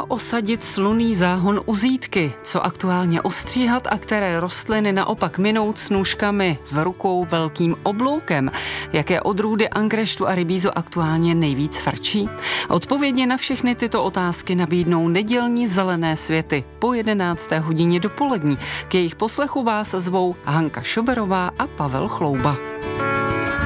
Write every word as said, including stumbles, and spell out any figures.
osadit slunný záhon u Zítky? Co aktuálně ostříhat a které rostliny naopak minout s nůžkami v rukou velkým obloukem? Jaké odrůdy angreštu a rybízu aktuálně nejvíc frčí? Odpovědi na všechny tyto otázky nabídnou nedělní Zelené světy po jedenácté hodině dopolední. K jejich poslechu vás zvou Hanka Šoberová a Pavel Chlouba.